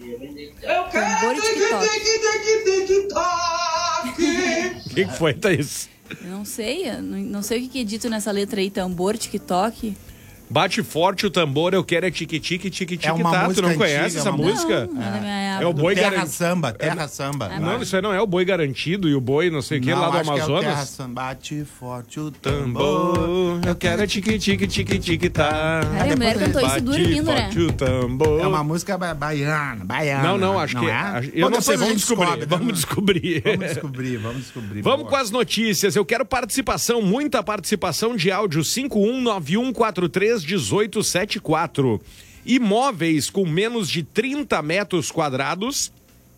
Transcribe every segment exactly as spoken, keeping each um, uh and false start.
Tambor e TikTok. O que, que foi, Thaís? Eu não sei, eu não, não sei o que, que é dito nessa letra aí, tambor, TikTok. Bate forte o tambor, eu quero é tique-tique, tique-tique, É uma tá? Tu música não antiga, conhece essa é uma música? Não, não é da minha É época. o boi Terra garantido. Samba, Terra Samba. É, Não, isso aí não é o boi garantido e o boi não sei o que Não, lá do acho que é o Terra Amazonas. Samba. Bate forte o tambor. Tambor, eu quero é tique-tique, tique-tique, tá? Cara, a mulher cantou isso dormindo, né? Forte o tambor. É uma música ba- baiana, baiana. Não, não, acho que é. é. Eu Bom, não sei, depois a vamos gente descobrir. descobre, Vamos né? descobrir. Vamos descobrir, vamos descobrir. Vamos Boa. com as notícias. Eu quero participação, muita participação de áudio. cinco um nove um quatro três um oito sete quatro. Imóveis com menos de trinta metros quadrados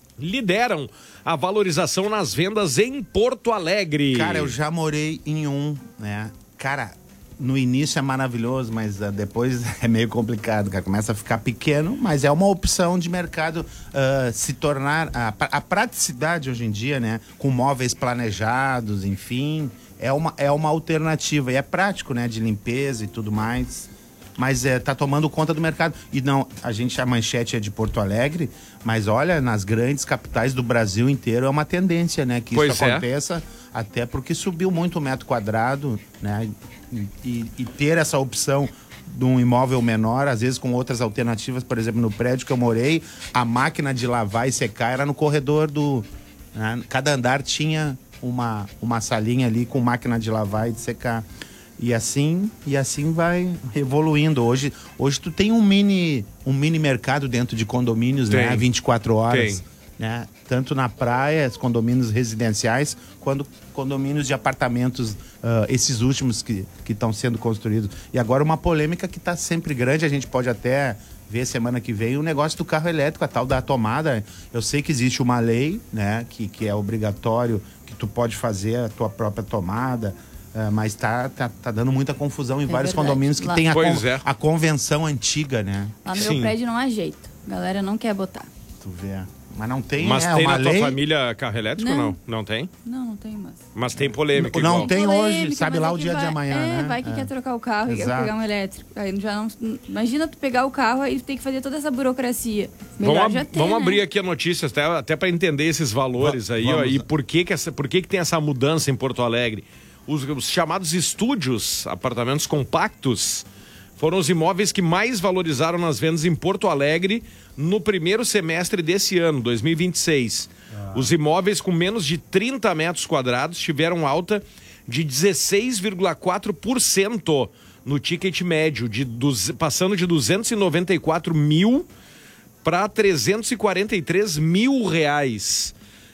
lideram a valorização nas vendas em Porto Alegre. Cara, eu já morei em um, né? Cara, no início é maravilhoso, mas uh, depois é meio complicado, cara. Começa a ficar pequeno, mas é uma opção de mercado uh, se tornar... A, a praticidade hoje em dia, né? Com móveis planejados, enfim, é uma, é uma alternativa. E é prático, né? De limpeza e tudo mais. Mas é, tá tomando conta do mercado. E não, a gente, a manchete é de Porto Alegre, mas olha, nas grandes capitais do Brasil inteiro é uma tendência, né? Que Pois isso é. aconteça, até porque subiu muito o metro quadrado, né? E, e- e ter essa opção de um imóvel menor, às vezes com outras alternativas, por exemplo, no prédio que eu morei, a máquina de lavar e secar era no corredor do... né? Cada andar tinha uma, uma salinha ali com máquina de lavar e de secar. E assim, e assim vai evoluindo. Hoje, hoje tu tem um mini, um mini mercado dentro de condomínios, Tem. né? vinte e quatro horas. Tem. Né? Tanto na praia, condomínios residenciais, quanto condomínios de apartamentos, ah, esses últimos que estão sendo construídos. E agora uma polêmica que está sempre grande, a gente pode até ver semana que vem o negócio do carro elétrico, a tal da tomada. Eu sei que existe uma lei, né, que, que é obrigatório, que tu pode fazer a tua própria tomada. Uh, mas tá, tá, tá dando muita confusão em É vários verdade. condomínios que Lá- tem a, Pois con- é. a convenção antiga, né? Lá no Sim. meu prédio não há jeito. A galera não quer botar. Tu vê. Mas não tem, Mas é tem uma na tua lei. família carro elétrico ou Não. não? Não tem? Não, não tem mais. Mas tem polêmica Não igual. tem Polêmica, hoje, sabe mas lá é o que dia de vai- amanhã, é, né? vai que É. quer trocar o carro e quer Exato. pegar um elétrico. Aí já não, imagina tu pegar o carro e tem que fazer toda essa burocracia. Melhor Vamos, já ab- ter, vamos né? abrir aqui a notícia até, até para entender esses valores Va- aí, ó, vamos. e por que que, essa, por que que tem essa mudança em Porto Alegre. Os, os chamados estúdios, apartamentos compactos, foram os imóveis que mais valorizaram nas vendas em Porto Alegre no primeiro semestre desse ano, dois mil e vinte e seis. Os imóveis com menos de trinta metros quadrados tiveram alta de dezesseis vírgula quatro por cento no ticket médio, de, duze- passando de duzentos e noventa e quatro mil para trezentos e quarenta e três mil reais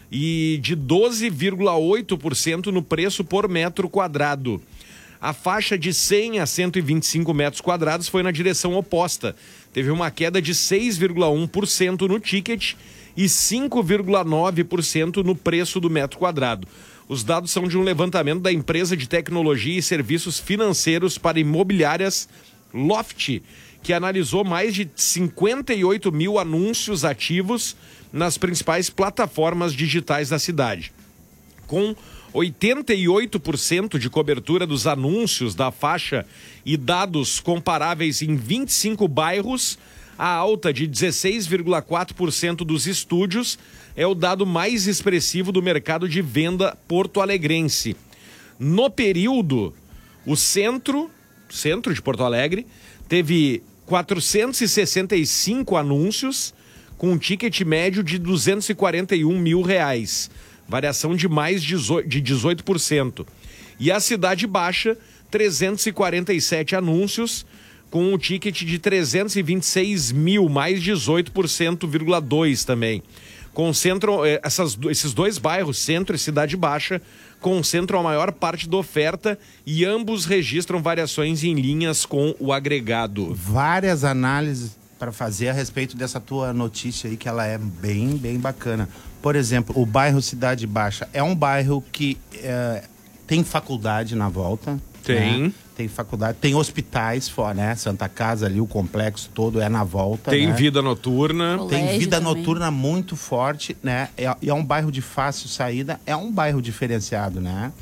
e de doze vírgula oito por cento no preço por metro quadrado. A faixa de cem a cento e vinte e cinco metros quadrados foi na direção oposta. Teve uma queda de seis vírgula um por cento no ticket e cinco vírgula nove por cento no preço do metro quadrado. Os dados são de um levantamento da empresa de tecnologia e serviços financeiros para imobiliárias Loft, que analisou mais de cinquenta e oito mil anúncios ativos nas principais plataformas digitais da cidade. Com oitenta e oito por cento de cobertura dos anúncios da faixa e dados comparáveis em vinte e cinco bairros, a alta de dezesseis vírgula quatro por cento dos estúdios é o dado mais expressivo do mercado de venda porto-alegrense. No período, o centro, centro de Porto Alegre, teve quatrocentos e sessenta e cinco anúncios com um ticket médio de duzentos e quarenta e um mil reais, variação de mais de dezoito por cento. E a Cidade Baixa, trezentos e quarenta e sete anúncios com um ticket de trezentos e vinte e seis mil, mais dezoito por cento, vírgula dois também. Concentram, eh, essas, esses dois bairros, Centro e Cidade Baixa, concentram a maior parte da oferta e ambos registram variações em linhas com o agregado. Várias análises para fazer a respeito dessa tua notícia aí, que ela é bem, bem bacana. Por exemplo, o bairro Cidade Baixa é um bairro que é, tem faculdade na volta. Tem. Né? Tem faculdade, tem hospitais fora, né? Santa Casa ali, o complexo todo é na volta. Tem né? vida noturna. Colégio Tem vida também. noturna muito forte, né? É, e é um bairro de fácil saída, é um bairro diferenciado, né?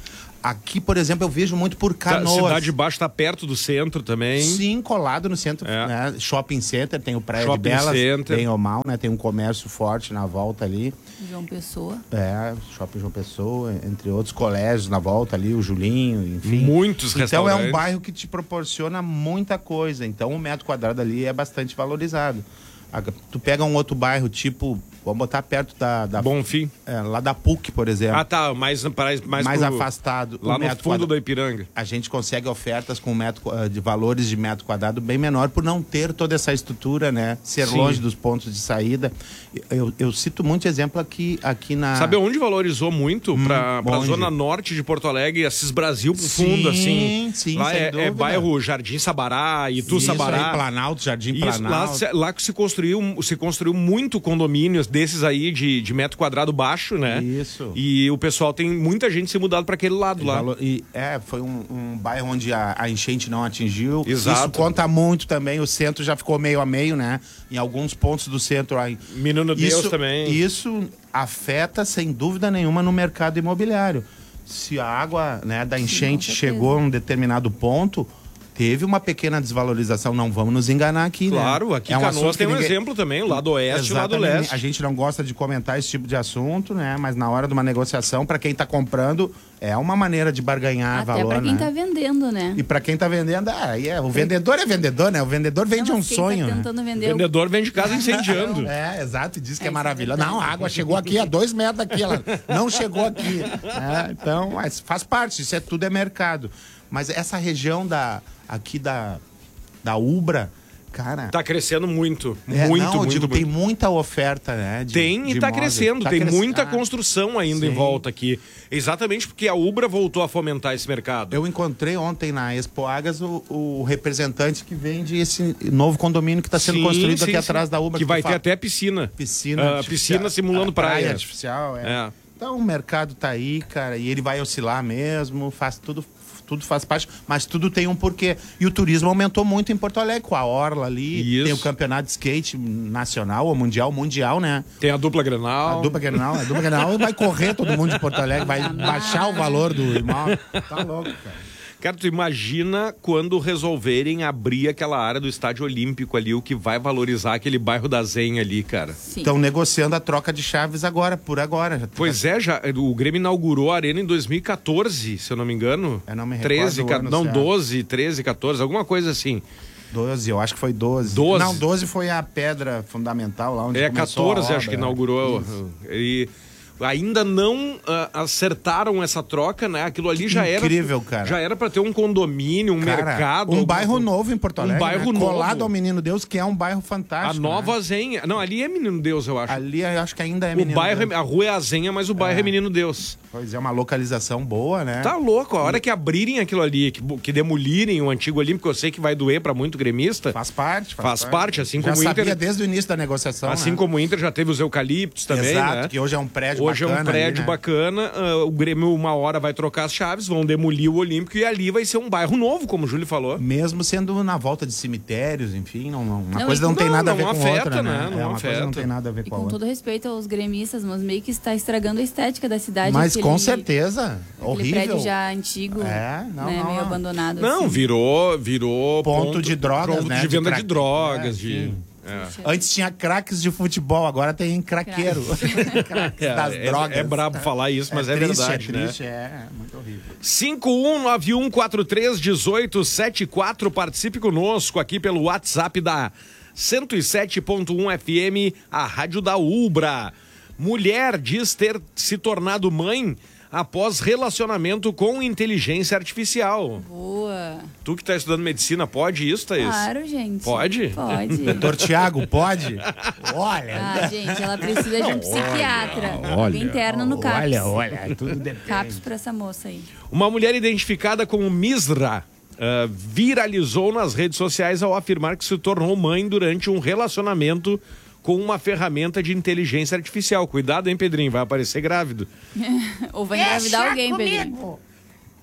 aqui, por exemplo, eu vejo muito por Canoas. A Cidade Baixa está perto do centro também. Sim, colado no centro, É. né? Shopping Center, tem o Praia Shopping de Belas, Center. bem ou mal, né? Tem um comércio forte na volta ali. João Pessoa. É, Shopping João Pessoa, entre outros colégios na volta ali, o Julinho, enfim. Muitos Então restaurantes. é um bairro que te proporciona muita coisa. Então o metro quadrado ali é bastante valorizado. A- Tu pega um outro bairro, tipo, vamos botar perto da... da Bonfim. é, lá da P U C, por exemplo. Ah, tá. Mais, mais, mais, mais pro- afastado. Lá o no metro fundo quadra- da Ipiranga. A gente consegue ofertas com metro, eh, de valores de metro quadrado bem menor por não ter toda essa estrutura, né? Ser Sim. longe dos pontos de saída. Eu, eu cito muito exemplo aqui, aqui na... Sabe onde valorizou muito? Hum, pra, pra onde? zona norte de Porto Alegre, Assis Brasil pro Sim, fundo, assim. sim, lá sem é, é dúvida. bairro Jardim Sabará, Itu Isso Sabará. aí, Planalto, Jardim Isso, lá, Planalto. se- lá que se construiu, se construiu muito condomínios desses aí de, de metro quadrado baixo, né? Isso. E o pessoal tem muita gente se mudado para aquele lado E lá. valo- E, é, foi um, um bairro onde a, a enchente não atingiu. Exato. Isso conta muito também. O centro já ficou meio a meio, né? Em alguns pontos do centro. Aí. Menino Deus isso, também. Isso afeta, sem dúvida nenhuma, no mercado imobiliário. Se a água, né, da enchente certeza. chegou a um determinado ponto, teve uma pequena desvalorização. Não vamos nos enganar aqui, né? Claro, aqui É em Canoas assunto tem que um ninguém- exemplo também, o lado oeste e o lado Exatamente. leste. A gente não gosta de comentar esse tipo de assunto, né? Mas na hora de uma negociação, para quem está comprando, é uma maneira de barganhar Até valor, pra quem né? tá vendendo, né? E para quem tá vendendo, ah, aí é, o vendedor é vendedor, né? O vendedor vende Não, um mas quem sonho, Tá né? tentando O vender o- vendedor vem de casa incendiando. É, exato, e diz que É, é, isso é maravilhoso. verdade. Não, a água chegou aqui a dois metros daqui, ela não chegou aqui. É, então, mas faz parte, isso é tudo é mercado. Mas essa região da, aqui da, da Ubra, cara... Tá crescendo muito. é, muito, não, eu muito, digo, muito. tem muita oferta, né? de- Tem e de tá imóvel. crescendo, Tá tem crescendo. muita Ah, construção ainda em sim. volta aqui. Exatamente porque a Ubra voltou a fomentar esse mercado. Eu encontrei ontem na Expo Agas o, o representante que vende esse novo condomínio que está sendo Sim, construído sim, aqui sim. atrás da Ubra. Que vai tu ter fala- até piscina. piscina, Ah, artificial. piscina simulando Ah, praia. artificial, é. É. Então o mercado tá aí, cara, e ele vai oscilar mesmo, faz tudo, tudo faz parte, mas tudo tem um porquê. E o turismo aumentou muito em Porto Alegre, com a Orla ali, Isso. tem o campeonato de skate nacional ou mundial, mundial, né? Tem a dupla Grenal. A dupla Grenal, a dupla Grenal vai correr todo mundo de Porto Alegre, vai baixar o valor do imóvel. Tá louco, cara. Cara, tu imagina quando resolverem abrir aquela área do Estádio Olímpico ali, o que vai valorizar aquele bairro da Zenha ali, cara. Sim. Estão negociando a troca de chaves agora, por agora. Já- Pois é, já, o Grêmio inaugurou a arena em dois mil e catorze, se eu não me engano. Eu não me recordo treze, o ca- ano não, certo. doze, treze, catorze, alguma coisa assim. doze, eu acho que foi doze. doze. Não, doze foi a pedra fundamental lá onde É, começou a catorze, acho obra. que inaugurou. E ainda não ah, acertaram essa troca, né? Aquilo ali já era. Incrível, cara. Já era pra ter um condomínio, um Cara, mercado. Um alguma bairro coisa. novo em Porto Alegre. Um bairro né? novo. Colado ao Menino Deus, que é um bairro fantástico. A nova né? Zenha. Não, ali é Menino Deus, eu acho. Ali eu acho que ainda é o Menino bairro, Deus. é- a rua é a Zenha, mas o bairro é, Menino Deus. Pois é, uma localização boa, né? Tá louco, a hora que abrirem aquilo ali, que, que demolirem o antigo Olímpico, eu sei que vai doer pra muito gremista. Faz parte. Faz parte, assim Já como o sabia Inter- desde o início da negociação, Assim né? como o Inter já teve os eucaliptos também, Exato, né? que hoje é um prédio Hoje é um bacana prédio ali, né? bacana, ah, o Grêmio uma hora vai trocar as chaves, vão demolir o Olímpico e ali vai ser um bairro novo, como o Júlio falou. Mesmo sendo na volta de cemitérios, enfim, não, não- uma Não, coisa e- não tem Não, nada a não ver com afeta, outra, né? né? Não é uma coisa que não afeta. tem nada a ver E com a com outra. todo respeito aos gremistas, mas meio que está estragando a estética da cidade. Mas aquele- com certeza, Aquele horrível. prédio já antigo, É, não, né, não, meio não. abandonado. Não, assim. virou, virou Ponto de drogas, ponto né? de De venda de, crack. drogas, É, de sim. é. Antes tinha craques de futebol, agora tem craqueiro. Craques É, das é- drogas. é brabo falar isso, mas é, triste, verdade, é né? triste, é muito horrível. cinco um nove um quatro três um oito sete quatro, participe conosco aqui pelo WhatsApp da cento e sete ponto um F M, a rádio da Ubra. Mulher diz ter se tornado mãe após relacionamento com inteligência artificial. Boa. Tu que tá estudando medicina, pode isso, Thaís? Claro, gente. Pode? Pode. Doutor Tiago, pode? Olha. Ah, gente, ela precisa de um psiquiatra. Alguém interno no CAPS. Olha, olha, tudo depende. CAPS pra essa moça aí. Uma mulher identificada como Misra ah, viralizou nas redes sociais ao afirmar que se tornou mãe durante um relacionamento com uma ferramenta de inteligência artificial. Cuidado, hein, Pedrinho? Vai aparecer grávido. Ou vai engravidar alguém, Pedrinho.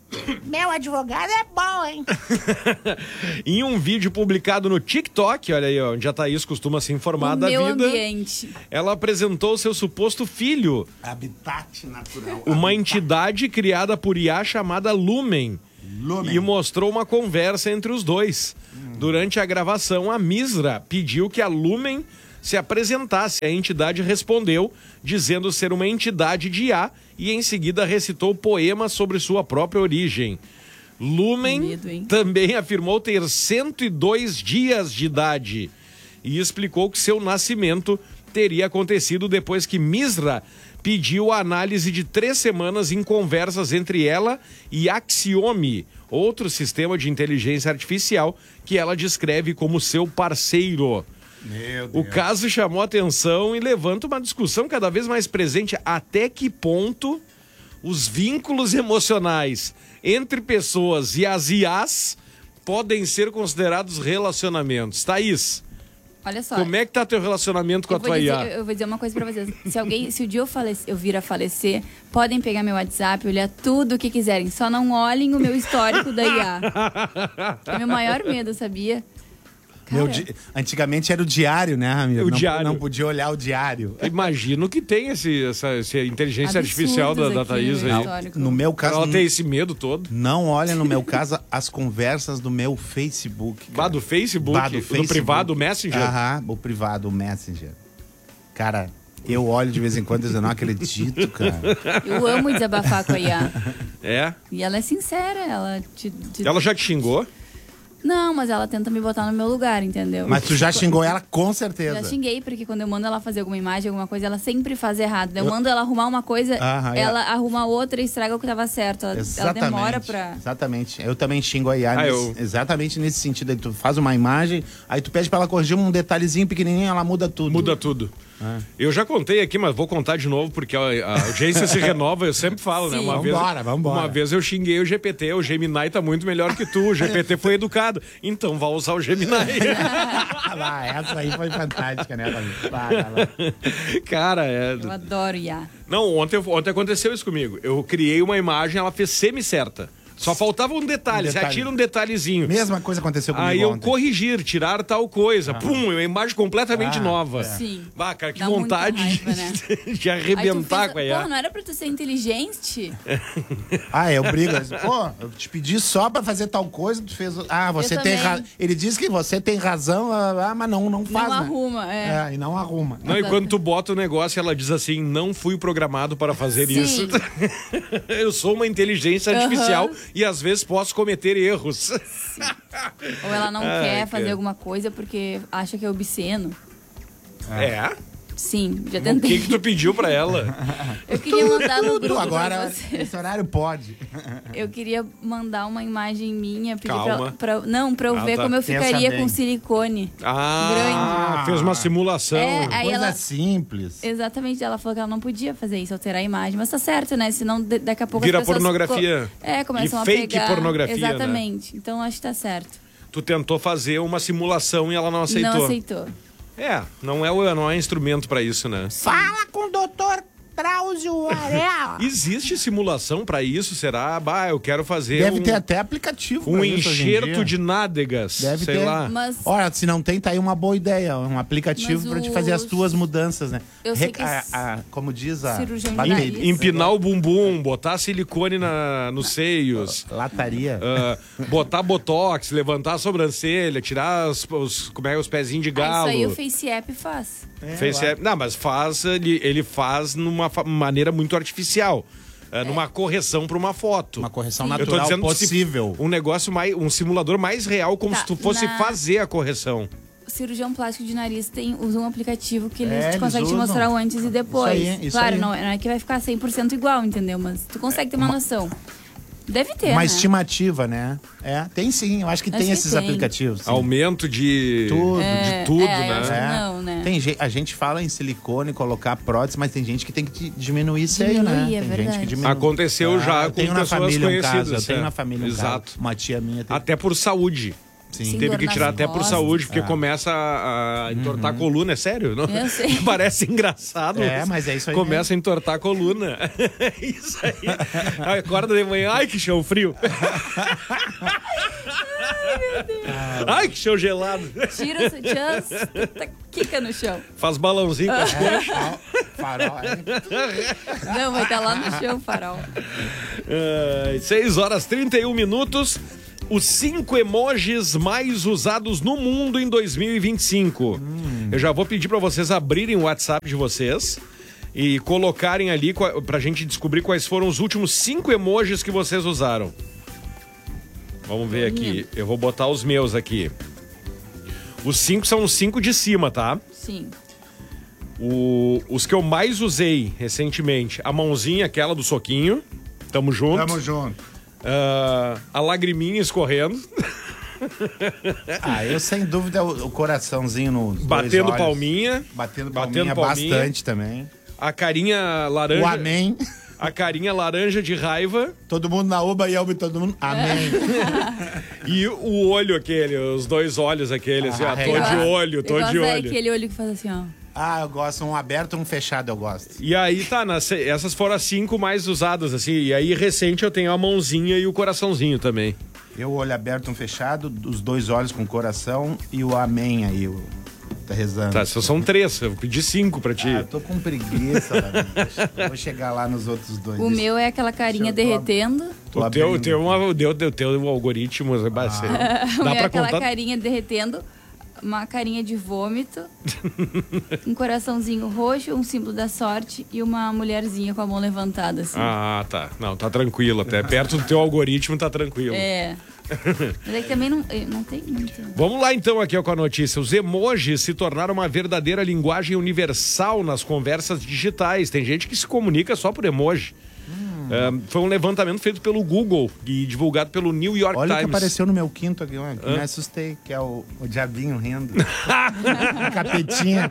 Meu advogado é bom, hein? Em um vídeo publicado no TikTok, olha aí, ó, onde a Thaís costuma se informar O da meu vida, ambiente. ela apresentou seu suposto filho, Habitat natural. uma Habitat. entidade criada por I A chamada Lumen, Lumen. e mostrou uma conversa entre os dois. Hum. Durante a gravação, a Misra pediu que a Lumen se apresentasse. A entidade respondeu, dizendo ser uma entidade de I A, e em seguida recitou poemas sobre sua própria origem. Lumen Medo, também afirmou ter cento e dois dias de idade e explicou que seu nascimento teria acontecido depois que Misra pediu a análise de três semanas em conversas entre ela e Axiome, outro sistema de inteligência artificial que ela descreve como seu parceiro. Meu Deus. O caso chamou atenção e levanta uma discussão cada vez mais presente. Até que ponto os vínculos emocionais entre pessoas e as I As podem ser considerados relacionamentos? Thaís, Olha só. como é que tá teu relacionamento com eu a vou tua dizer, I A? Eu, eu vou dizer uma coisa pra vocês. Se alguém, se o dia eu, falece, eu vir a falecer, podem pegar meu WhatsApp, olhar tudo o que quiserem. Só não olhem o meu histórico da I A. É meu maior medo, sabia? Meu di... Antigamente era o diário, né, Ramiro? O não, diário. Não podia olhar o diário. Imagino que tem esse, essa, essa inteligência artificial da, da Thaís aí. Histórico. No meu caso, Ela n- tem esse medo todo. não olha no meu caso as conversas do meu Facebook. Bah, do Facebook, Bah, do do Facebook. privado, Messenger. Aham, o privado, o Messenger. Cara, eu olho de vez em quando e eu não acredito, cara. Eu amo desabafar com a I A. É? E ela é sincera, ela te, te- Ela já te xingou? Não, mas ela tenta me botar no meu lugar, entendeu? Mas tu já xingou ela com Já certeza. xinguei, porque quando eu mando ela fazer alguma imagem, alguma coisa, ela sempre faz errado. Eu mando ela arrumar uma coisa, Aham, ela arruma outra e estraga o que tava certo. Ela, ela Exatamente. demora pra... Exatamente. Eu também xingo a I A Ah, nesse- eu- exatamente nesse sentido. Aí tu faz uma imagem, aí tu pede pra ela corrigir um detalhezinho pequenininho, ela muda tudo. Muda tudo. Eu já contei aqui, mas vou contar de novo, porque a, a audiência se renova, eu sempre falo, né? Sim. Uma Vambora, vez, vambora. Uma vez eu xinguei o G P T, o Gemini tá muito melhor que tu, o G P T foi educado. Então vai usar o Gemini. Ah, essa aí foi fantástica, né, Davi? Vai, vai lá. Cara, é... Eu adoro I A. Não, ontem, ontem aconteceu isso comigo. Eu criei uma imagem, ela fez semi-certa. Só faltava um detalhe, Um você detalhe. atira um detalhezinho. Mesma coisa aconteceu comigo Aí eu ontem. corrigir, tirar tal coisa. Pum, uma imagem completamente Ah, nova. é. Sim. Bah, cara, que Dá muita vontade raiva, né? de, de Aí tu arrebentar fez- com a I A. Porra, não era pra tu ser inteligente? Ah, eu brigo. eu digo, Pô, eu te pedi só pra fazer tal coisa, tu fez. Ah, você Eu tem também. razão. Ele diz que você tem razão, ah, mas não, não faz. Não né? arruma, é. É, e não arruma. Não, e quando tu bota o negócio, ela diz assim, não fui programado para fazer Sim. isso. Eu sou uma inteligência artificial Aham. e às vezes posso cometer erros. Ou ela não Ai, quer fazer cara. alguma coisa porque acha que é obsceno. É? Sim, já O tentei. que que tu pediu pra ela? Eu queria mandar no Tudo grupo agora, pra você. esse horário pode. Eu queria mandar uma imagem minha, pedir Calma. pra, pra- não, pra eu Ah, ver tá. como eu Pensa ficaria bem. com silicone. Ah, fez uma simulação. É, aí Coisa ela- simples. Exatamente, ela falou que ela não podia fazer isso, alterar a imagem, mas tá certo, né? Senão de- daqui a pouco Vira as pessoas pornografia. co- É, começam E a fake pegar. pornografia, né? Exatamente. Então acho que tá certo. Tu tentou fazer uma simulação e ela não aceitou. Não aceitou. É, não é, o- não é instrumento pra isso, né? Fala com o doutor Drauzio Varela. Existe simulação pra isso? Será? Bah, eu quero fazer Deve um, ter até aplicativo um pra isso hoje em enxerto dia. de nádegas. Deve sei ter. lá. Mas Olha, se não tem, tá aí uma boa ideia. Um aplicativo Mas pra te fazer as os- tuas mudanças, né? Eu sei Rec- que a- es- a- como diz a cirurgião de bateria- nariz. Empinar o bumbum, botar silicone na, nos seios. Lataria. ah, botar botox, levantar a sobrancelha, tirar os, os, como é, os pezinhos de ah, galo. isso aí o Face App faz. É, Face lá. app- Não, mas faz, ele, ele faz numa fa- maneira muito artificial. É, numa correção para uma foto. Uma correção Sim. Eu tô natural dizendo se- possível. um negócio mais, um simulador mais real, como Tá, se tu fosse na- fazer a correção. O cirurgião plástico de nariz tem, usa um aplicativo que ele É, te eles consegue te usam. mostrar o antes e depois. Isso aí, isso claro, aí. Não, é- não é que vai ficar cem por cento igual, entendeu? Mas tu consegue ter uma noção. Deve ter, Uma né? estimativa, né? É, tem sim. Eu acho que Acho tem que esses tem. aplicativos. sim. Aumento de Tudo, É, de tudo, é, eu acho né? que não, né? Tem gente, a gente fala em silicone, colocar prótese, mas tem gente que tem que di- diminuir seio, né? Diminuir, é Tem gente que verdade. diminui. Aconteceu já eu com tenho na pessoas família um caso, conhecidas, eu tenho é. na família um Exato. caso. Uma tia minha tem... Até por saúde. Sim. Teve que tirar até por costas. saúde, porque Ah. começa a, a entortar Uhum. a coluna, é sério? Não? Eu sei. Parece engraçado. É, mas é isso aí Começa a entortar a coluna. É isso aí. Acorda de manhã, ai que chão frio. Ai, que chão gelado. Tira o sutiã, tá, quica no chão. Faz balãozinho com as coxas. É, farol, é. Não, vai estar lá no chão o farol. seis horas e trinta e um minutos. Os cinco emojis mais usados no mundo em dois mil e vinte e cinco. Hum. Eu já vou pedir para vocês abrirem o WhatsApp de vocês e colocarem ali pra gente descobrir quais foram os últimos cinco emojis que vocês usaram. Vamos ver aqui. Eu vou botar os meus aqui. Os cinco são os cinco de cima, tá? Sim. O, os que eu mais usei recentemente. A mãozinha, aquela do soquinho. Tamo junto. Tamo junto. Uh, a lagriminha escorrendo. Ah, eu sem dúvida o, o coraçãozinho no Batendo palminha. Batendo Batendo palminha palminha. bastante também. A carinha laranja. O amém. A carinha laranja de raiva. Todo mundo na uba e eu e todo mundo. Amém. E o olho aquele, os dois olhos aquele, assim, ó, tô Igual- de olho, tô Igual de é olho. aquele olho que faz assim, ó. Ah, eu gosto. Um aberto um fechado, eu gosto. E aí tá, nas, essas foram as cinco mais usadas, assim. E aí recente eu tenho a mãozinha e o coraçãozinho também. Eu, olho aberto um fechado, os dois olhos com coração e o amém aí, o... tá rezando. Tá, só são três, eu pedi cinco pra ti. Ah, eu tô com preguiça, Lavinha. Vou chegar lá nos outros dois. O meu é aquela carinha Deixa eu- derretendo. Tô O teu, abrindo. teu, uma, deu, deu, teu algoritmo, ah. O dá meu é pra aquela contar? carinha derretendo. Uma carinha de vômito, um coraçãozinho roxo, um símbolo da sorte e uma mulherzinha com a mão levantada, assim. Ah, tá. Não, tá tranquilo até. Perto do teu algoritmo tá tranquilo. É. Mas é que também não, não tem muito. Vamos lá então aqui ó, com a notícia. Os emojis se tornaram uma verdadeira linguagem universal nas conversas digitais. Tem gente que se comunica só por emoji. É, foi um levantamento feito pelo Google e divulgado pelo New York Olha o que Times. apareceu no meu quinto aqui, ó, que me assustei, que é o, o diabinho rindo. O capetinha.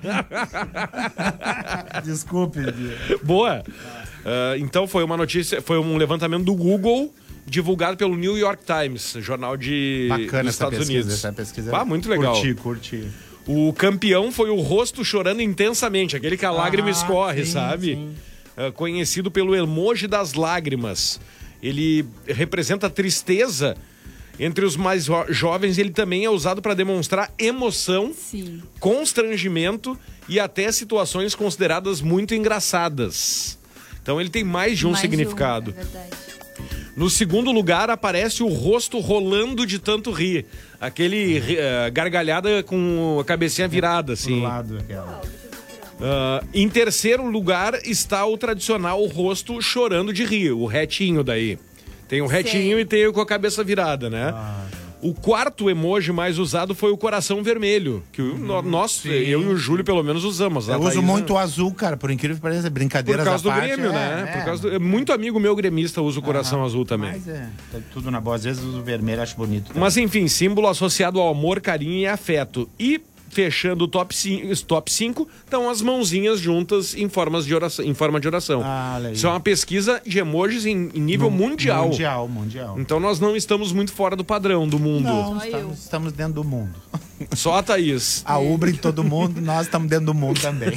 Desculpe. Boa. É, então foi uma notícia, foi um levantamento do Google divulgado pelo New York Times, jornal de Bacana dos essa Estados pesquisa, Unidos. essa pesquisa. Ah, muito legal. Curti, curti. O campeão foi o rosto chorando intensamente, aquele que a lágrima Ah, escorre, sim, sabe? sim. É, conhecido pelo emoji das lágrimas. Ele representa tristeza. Entre os mais jo- jovens, ele também é usado para demonstrar emoção, Sim. constrangimento e até situações consideradas muito engraçadas. Então ele tem mais de um Mais significado. é verdade. No segundo lugar aparece o rosto rolando de tanto rir. Aquele ri- eh, gargalhada com a cabecinha virada, assim. Do lado aquela. Ah, em terceiro lugar está o tradicional rosto chorando de rir, o retinho daí. Tem o retinho Sei. e tem o com a cabeça virada, né? Ah. O quarto emoji mais usado foi o coração vermelho, que o- no- nós, eu e o Júlio pelo menos usamos. A Eu uso Thaís, muito né? o azul, cara, por incrível que pareça, Por brincadeiras causa do à parte, Grêmio, é, né? é. Por causa do- muito amigo meu gremista usa o coração azul também. Mas é, tá tudo na boa. Às vezes uso vermelho, acho bonito. também. Mas enfim, símbolo associado ao amor, carinho e afeto. E fechando o top cinco, top cinco estão as mãozinhas juntas em, formas de oração, em forma de oração. Ah, olha aí. Isso é uma pesquisa de emojis em, em nível mundial. Mundial, mundial. Então nós não estamos muito fora do padrão do mundo. Não, Só estamos, eu. estamos dentro do mundo. Só a Thaís. A Ubra em todo mundo, nós estamos dentro do mundo também.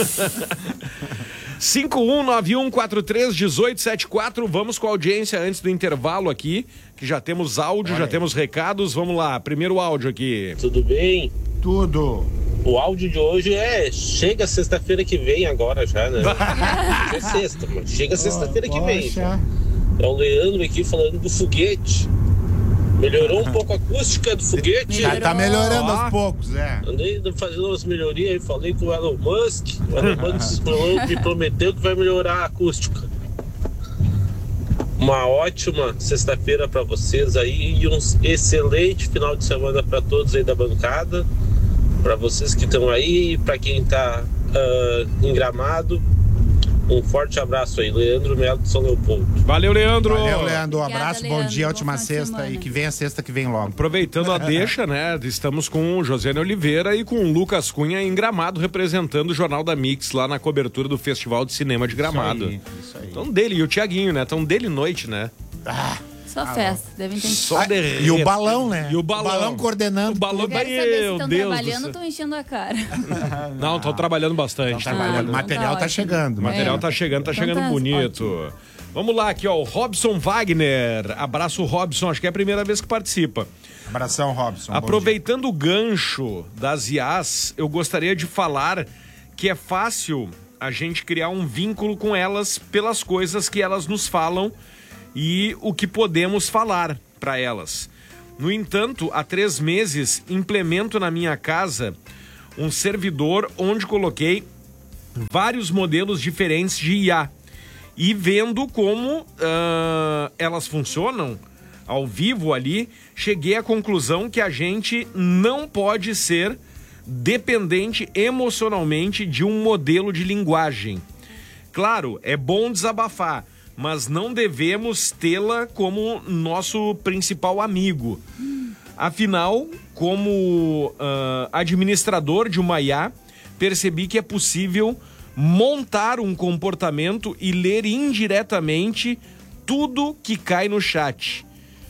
cinco um nove um quatro três um oito sete quatro. Vamos com a audiência antes do intervalo aqui, que já temos áudio, Olha já aí. temos recados. Vamos lá, primeiro áudio aqui. Tudo bem? Tudo. O áudio de hoje é chega sexta-feira que vem agora já, né? Hoje é sexta, mas chega sexta-feira que vem. Poxa. É o Leandro aqui falando do foguete. Melhorou um pouco a acústica do foguete. Tá, tá melhorando Ó. aos poucos, é. Andei fazendo umas melhorias aí, falei com o Elon Musk. O Elon Musk me prometeu que vai melhorar a acústica. Uma ótima sexta-feira para vocês aí e um excelente final de semana para todos aí da bancada. Para vocês que estão aí, para quem tá uh, em Gramado, um forte abraço aí, Leandro Melo de São Leopoldo. Valeu, Leandro. Valeu, Leandro. Um Obrigada, abraço, bom Leandro. dia, Bom ótima final de sexta. semana. E que vem a sexta que vem logo. Aproveitando a deixa, né? Estamos com o Josiane Oliveira e com o Lucas Cunha em Gramado, representando o Jornal da Mix lá na cobertura do Festival de Cinema de Gramado. Isso aí, isso aí. Então dele e o Tiaguinho, né? Então dele noite, né? Ah, Só Só festa. Devem ter... Só derrete. E o balão, né? E o balão. O balão coordenando. O balão, Eu quero saber se meu estão Deus. trabalhando ou estão enchendo a cara. Não, estão trabalhando bastante. Tá trabalhando. Ah, O material tá tá ótimo. chegando. O material É. tá chegando, tá Então chegando tá bonito. Vamos lá aqui, ó, o Robson Wagner. Abraço, Robson, acho que é a primeira vez que participa. Abração, Robson. Aproveitando o gancho das I As, eu gostaria de falar que é fácil a gente criar um vínculo com elas pelas coisas que elas nos falam e o que podemos falar para elas. No entanto, há três meses implemento na minha casa um servidor onde coloquei vários modelos diferentes de I A e vendo como uh, elas funcionam ao vivo ali, cheguei à conclusão que a gente não pode ser dependente emocionalmente de um modelo de linguagem. Claro, é bom desabafar, mas não devemos tê-la como nosso principal amigo. Afinal, como uh, administrador de uma I A, percebi que é possível montar um comportamento e ler indiretamente tudo que cai no chat.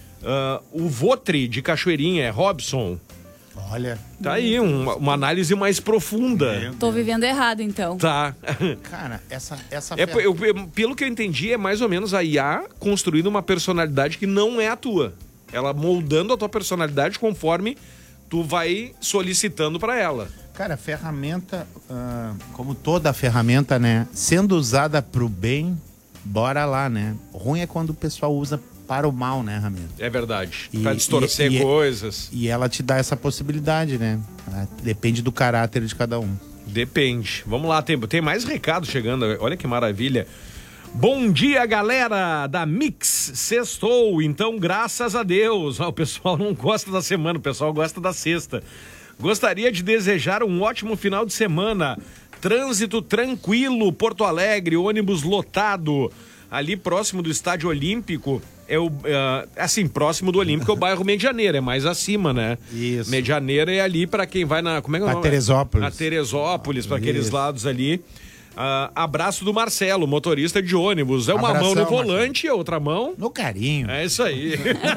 Uh, o Votri de Cachoeirinha, é Robson. Olha. Tá aí, uma, uma análise mais profunda. Tô vivendo errado, então. Tá. Cara, essa... essa É, fer- eu, eu- pelo que eu entendi, é mais ou menos a I A construindo uma personalidade que não é a tua. Ela moldando a tua personalidade conforme tu vai solicitando pra ela. Cara, a ferramenta, ah, como toda ferramenta, né? Sendo usada pro bem, bora lá, né? Ruim é quando o pessoal usa para o mal, né, Ramiro? É verdade. E- Pra distorcer e- e- coisas. E ela te dá essa possibilidade, né? Ah, Depende do caráter de cada um. Depende. Vamos lá, tem, tem mais recado chegando. Olha que maravilha. Bom dia, galera da Mix. Sextou, então graças a Deus. Ah, o pessoal não gosta da semana, o pessoal gosta da sexta. Gostaria de desejar um ótimo final de semana. Trânsito tranquilo, Porto Alegre, ônibus lotado. Ali próximo do Estádio Olímpico, é o, uh, assim, próximo do Olímpico é o bairro Medianeira, é mais acima, né? Isso. Medianeira é ali pra quem vai na... Como é que é o Pra nome? Teresópolis. A Teresópolis, pra aqueles Isso. lados ali. Ah, abraço do Marcelo, motorista de ônibus. É uma Abração, mão no volante Marcelo. e a outra mão... No carinho. É isso aí.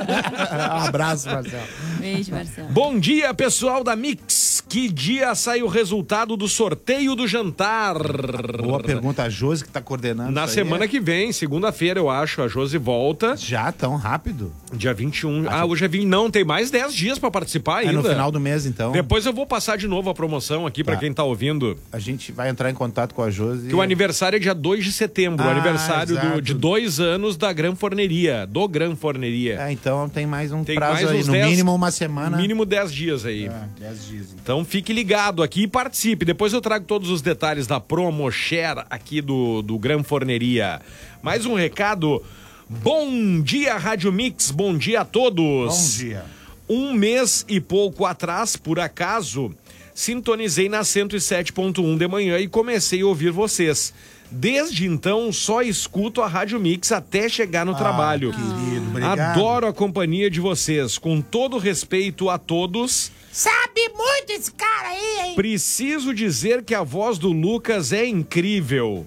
Um abraço, Marcelo. Beijo, Marcelo. Bom dia, pessoal da Mix. Que dia sai o resultado do sorteio do jantar? Boa pergunta. A Josi que tá coordenando Na isso aí. semana que vem, segunda-feira, eu acho, a Josi volta. Já tão rápido? Dia vinte e um. Ah, hoje é vinte. Não, tem mais dez dias pra participar ainda. É no final do mês, então. Depois eu vou passar de novo a promoção aqui pra Tá. quem tá ouvindo. A gente vai entrar em contato com a Josi. Que o aniversário é dia dois de setembro. o Ah, aniversário do- exato. de dois anos da Gran Forneria. Do Gran Forneria. É, então tem mais um Tem prazo mais aí. uns No dez mínimo uma semana. Mínimo dez dias aí. É, dez dias. Então. Então fique ligado aqui e participe. Depois eu trago todos os detalhes da promo share aqui do, do Gran Forneria. Mais um recado. Bom dia, Rádio Mix. Bom dia a todos. Bom dia. Um mês e pouco atrás, por acaso, sintonizei na cento e sete ponto um de manhã e comecei a ouvir vocês. Desde então, só escuto a Rádio Mix até chegar no trabalho. Querido, obrigado. Adoro a companhia de vocês. Com todo respeito a todos, Sabe muito esse cara aí, hein? preciso dizer que a voz do Lucas é incrível.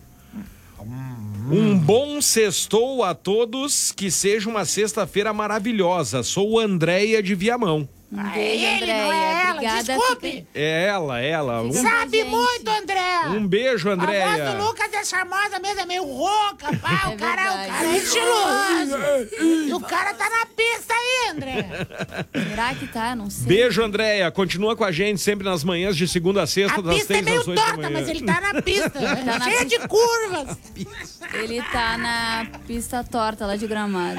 Um bom sextou a todos, que seja uma sexta-feira maravilhosa. Sou Andréia de Viamão. Um Ah, beijo, ele, não Andréia. é ela, Obrigada. desculpe. fica- É ela, ela. Um, Sabe gente. muito, André. um beijo, A voz Andréia. do Lucas é charmosa mesmo, é meio rouca, pá. É o, cara, o verdade. cara é estiloso. E o cara tá na pista aí, André. Será que tá? Não sei. Beijo, Andréia. Continua com a gente sempre nas manhãs de segunda a sexta, A das pista é seis meio às oito da torta, manhã. mas ele tá na pista. Tá na cheia de curvas. Ele tá na pista torta lá de Gramado.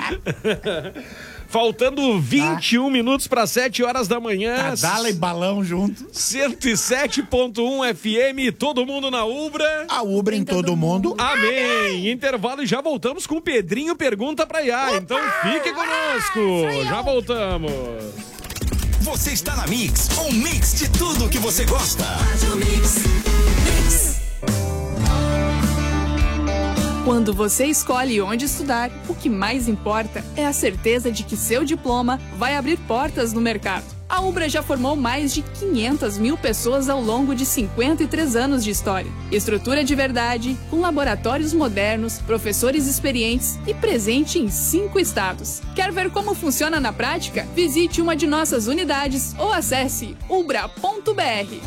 Faltando vinte e um minutos para sete horas da manhã. Dala e balão junto. cento e sete ponto um F M, todo mundo na Ubra. A Ubra em Tem todo todo mundo. Amém! Intervalo e já voltamos com o Pedrinho Pergunta pra Iá. Então fique conosco. Já voltamos. Você está na Mix, um mix de tudo que você gosta. Quando você escolhe onde estudar, o que mais importa é a certeza de que seu diploma vai abrir portas no mercado. A Ubra já formou mais de quinhentas mil pessoas ao longo de cinquenta e três anos de história. Estrutura de verdade, com laboratórios modernos, professores experientes e presente em cinco estados. Quer ver como funciona na prática? Visite uma de nossas unidades ou acesse ubra ponto b r.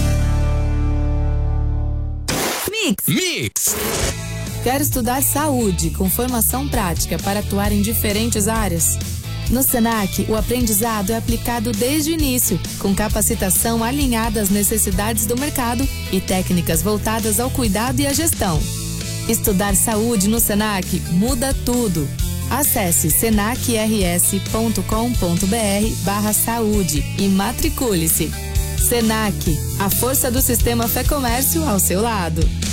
Mix. Mix. Quer estudar saúde com formação prática para atuar em diferentes áreas? No Senac, o aprendizado é aplicado desde o início, com capacitação alinhada às necessidades do mercado e técnicas voltadas ao cuidado e à gestão. Estudar saúde no Senac muda tudo. Acesse senac r s ponto com ponto b r barra saúde e matricule-se. Senac, a força do sistema Fé Comércio ao seu lado.